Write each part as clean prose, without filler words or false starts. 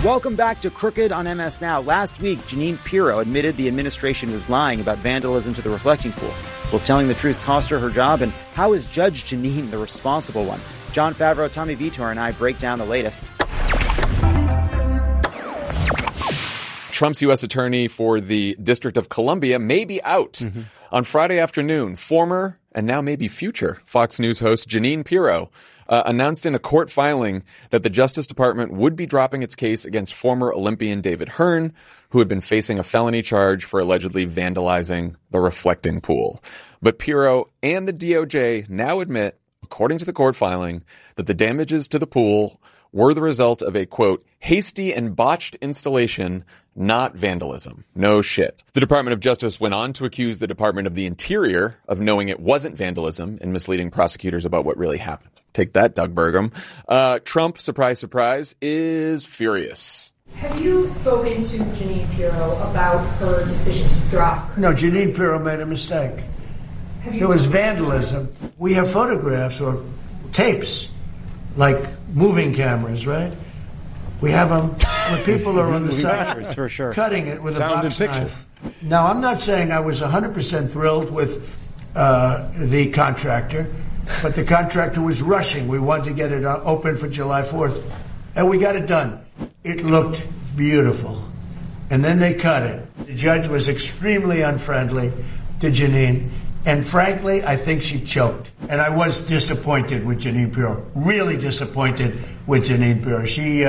Welcome back to Crooked on MS Now. Last week, Jeanine Pirro admitted the administration was lying about vandalism to the reflecting pool. Will telling the truth cost her her job? And how is Judge Jeanine the responsible one? Jon Favreau, Tommy Vitor, and I break down the latest. Trump's U.S. attorney for the District of Columbia may be out. Mm-hmm. On Friday afternoon, former and now maybe future Fox News host Jeanine Pirro announced in a court filing that the Justice Department would be dropping its case against former Olympian David Hearn, who had been facing a felony charge for allegedly vandalizing the reflecting pool. But Pirro and the DOJ now admit, according to the court filing, that the damages to the pool were the result of a, quote, hasty and botched installation, not vandalism. No shit. The Department of Justice went on to accuse the Department of the Interior of knowing it wasn't vandalism and misleading prosecutors about what really happened. Take that, Doug Burgum. Trump, surprise, surprise, is furious. Have you spoken to Jeanine Pirro about her decision to drop? No, Jeanine Pirro made a mistake. There was vandalism. We have photographs or tapes, like moving cameras, right? We have them when people are on the side for sure. Cutting it with a box knife. Now, I'm not saying I was 100% thrilled with the contractor, but the contractor was rushing. We wanted to get it open for July 4th, and we got it done. It looked beautiful. And then they cut it. The judge was extremely unfriendly to Jeanine, and frankly, I think she choked. And I was disappointed with Jeanine Pirro, really disappointed with Jeanine Pirro.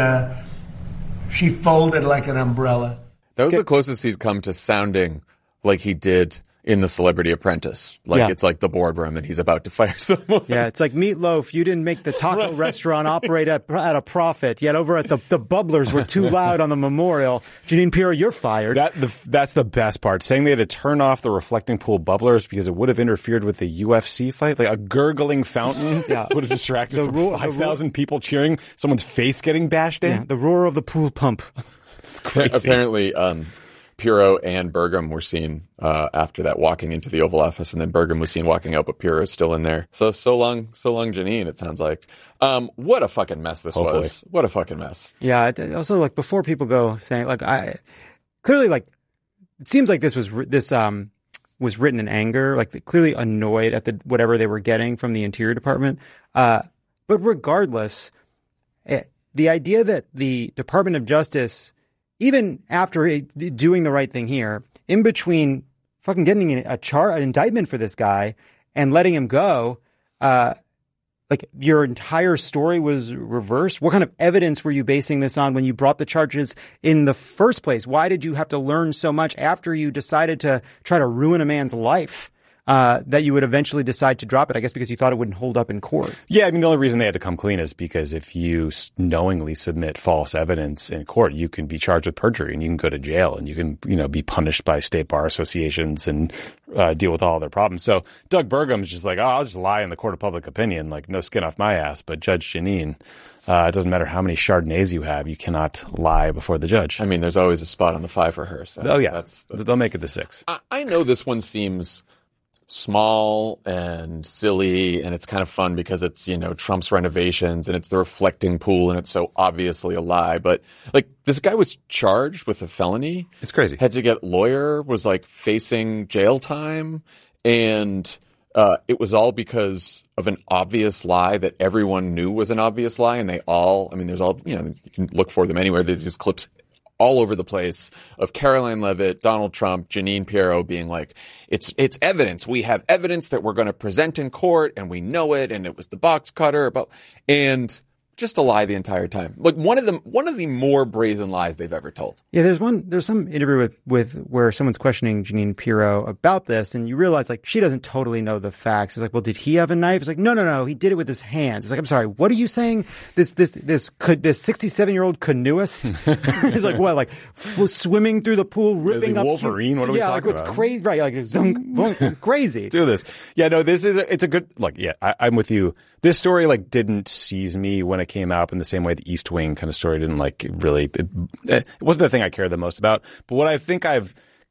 She folded like an umbrella. That was the closest he's come to sounding like he did in The Celebrity Apprentice. It's like the boardroom and he's about to fire someone. Yeah, it's like Meatloaf. You didn't make the taco restaurant operate at a profit, yet over at the Bubblers were too loud on the memorial. Jeanine Pirro, you're fired. That's the best part. Saying they had to turn off the reflecting pool bubblers because it would have interfered with the UFC fight. Like a gurgling fountain would have distracted 5,000 people cheering, someone's face getting bashed in. Yeah, the roar of the pool pump. It's crazy. Apparently, Pirro and Burgum were seen after that walking into the Oval Office, and then Burgum was seen walking out, but Pirro is still in there. So long, Jeanine, it sounds like. What a fucking mess this was. What a fucking mess. Yeah. Also, like, before people go saying, like, it seems like this was written in anger, like clearly annoyed at whatever they were getting from the Interior Department. But regardless, the idea that the Department of Justice, even after doing the right thing here, in between fucking getting an indictment for this guy and letting him go, like your entire story was reversed. What kind of evidence were you basing this on when you brought the charges in the first place? Why did you have to learn so much after you decided to try to ruin a man's life? That you would eventually decide to drop it, I guess because you thought it wouldn't hold up in court. Yeah, I mean, the only reason they had to come clean is because if you knowingly submit false evidence in court, you can be charged with perjury and you can go to jail and you can, be punished by state bar associations and deal with all their problems. So Doug Burgum is just like, I'll just lie in the court of public opinion, like no skin off my ass. But Judge Jeanine, it doesn't matter how many Chardonnays you have, you cannot lie before the judge. I mean, there's always a spot on the 5 for her. So they'll make it the 6. I know this one seems small and silly, and it's kind of fun because it's, Trump's renovations and it's the reflecting pool and it's so obviously a lie. But like, this guy was charged with a felony. It's crazy. Had to get lawyer, was like facing jail time. And it was all because of an obvious lie that everyone knew was an obvious lie. And there's all, you can look for them anywhere. There's these clips all over the place of Caroline Leavitt, Donald Trump, Jeanine Pirro being like, it's evidence. We have evidence that we're going to present in court and we know it. And it was the box cutter and just a lie the entire time. Like one of the more brazen lies they've ever told. Yeah, there's some interview with where someone's questioning Jeanine Pirro about this, and you realize like she doesn't totally know the facts. It's like, well, did he have a knife? It's like, no, he did it with his hands. It's like, I'm sorry, what are you saying? This 67-year-old canoeist is like what, like swimming through the pool, ripping up Wolverine? What are we talking about? It's crazy, right? Like it's crazy. Let's do this. Yeah, no, it's a good look. Yeah, I'm with you. This story like didn't seize me when it came out in the same way the East Wing kind of story didn't like really. It wasn't the thing I cared the most about. But what I think I've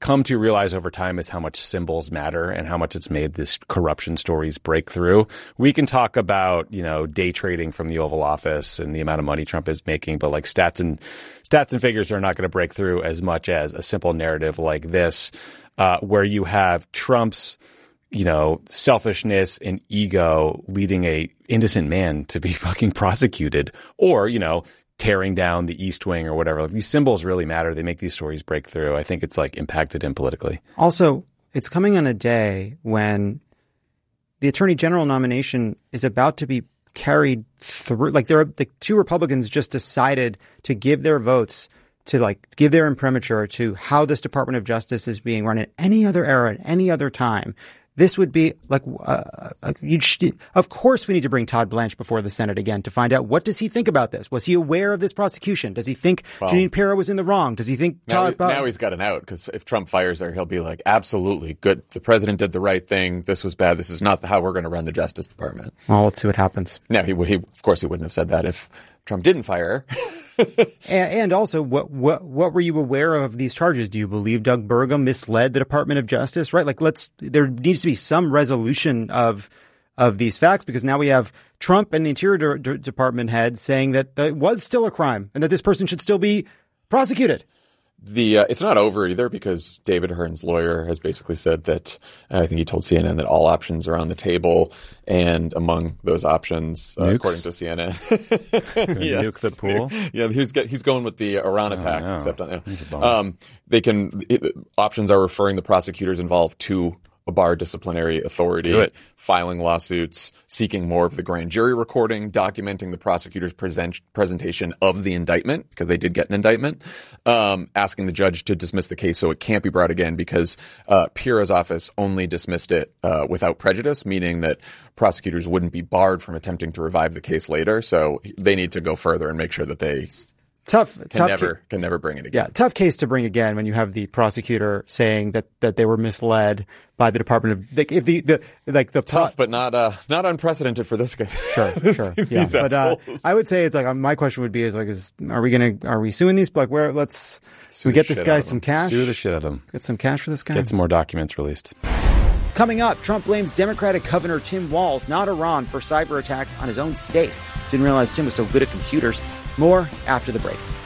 come to realize over time is how much symbols matter and how much it's made this corruption stories break through. We can talk about, day trading from the Oval Office and the amount of money Trump is making, but like stats and figures are not going to break through as much as a simple narrative like this, where you have Trump's, selfishness and ego leading a innocent man to be fucking prosecuted, or, tearing down the East Wing or whatever. Like, these symbols really matter. They make these stories break through. I think it's like impacted him politically. Also, it's coming on a day when the Attorney General nomination is about to be carried through. Like, the two Republicans just decided to give their votes to give their imprimatur to how this Department of Justice is being run in any other era, at any other time. This would be of course we need to bring Todd Blanche before the Senate again to find out, what does he think about this? Was he aware of this prosecution? Does he think Jeanine Pirro was in the wrong? Does he think now he's got an out, because if Trump fires her, he'll be like, absolutely good. The president did the right thing. This was bad. This is not how we're going to run the Justice Department. Well, let's see what happens. No, he of course he wouldn't have said that if Trump didn't fire her. And also, what were you aware of these charges? Do you believe Doug Burgum misled the Department of Justice? Right? There needs to be some resolution of these facts, because now we have Trump and the Interior Department head saying that it was still a crime and that this person should still be prosecuted. It's not over either, because David Hearn's lawyer has basically said that, I think he told CNN, that all options are on the table, and among those options, according to CNN, nuke the pool. Yeah, he's going with the Iran attack. No. Except options are referring the prosecutors involved to a bar disciplinary authority, filing lawsuits, seeking more of the grand jury recording, documenting the prosecutor's presentation of the indictment, because they did get an indictment, asking the judge to dismiss the case so it can't be brought again, because Pirro's office only dismissed it without prejudice, meaning that prosecutors wouldn't be barred from attempting to revive the case later. So they need to go further and make sure that they can never bring it again. Yeah, tough case to bring again when you have the prosecutor saying that they were misled by the Department of tough, but not unprecedented for this guy. Sure, yeah. But I would say it's like, my question would be are we suing these? Like, we get this guy some cash? Sue the shit out of him. Get some cash for this guy. Get some more documents released. Coming up, Trump blames Democratic Governor Tim Walz, not Iran, for cyber attacks on his own state. Didn't realize Tim was so good at computers. More after the break.